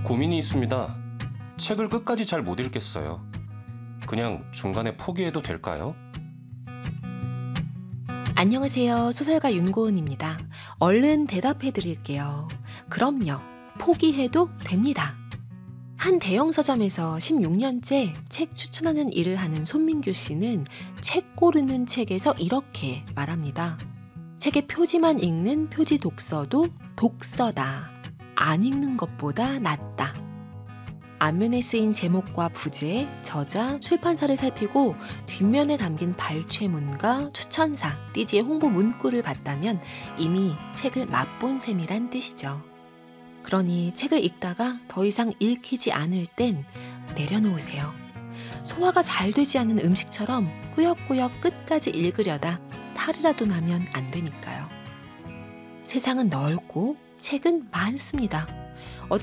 고민이 있습니다. 책을 끝까지 잘 못 읽겠어요. 그냥 중간에 포기해도 될까요? 안녕하세요. 소설가 윤고은입니다. 얼른 대답해 드릴게요. 그럼요. 포기해도 됩니다. 한 대형 서점에서 16년째 책 추천하는 일을 하는 손민규 씨는 책 고르는 책에서 이렇게 말합니다. 책의 표지만 읽는 표지 독서도 독서다. 안 읽는 것보다 낫다. 앞면에 쓰인 제목과 부제, 저자, 출판사를 살피고 뒷면에 담긴 발췌문과 추천사, 띠지의 홍보 문구를 봤다면 이미 책을 맛본 셈이란 뜻이죠. 그러니 책을 읽다가 더 이상 읽히지 않을 땐 내려놓으세요. 소화가 잘 되지 않는 음식처럼 꾸역꾸역 끝까지 읽으려다 탈이라도 나면 안 되니까요. 세상은 넓고 책은 많습니다.